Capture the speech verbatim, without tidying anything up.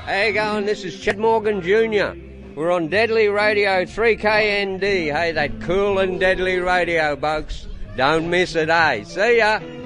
How you going? This is Chad Morgan Junior We're on Deadly Radio three K N D. Hey, that cool and deadly radio, folks. Don't miss it, eh? See ya!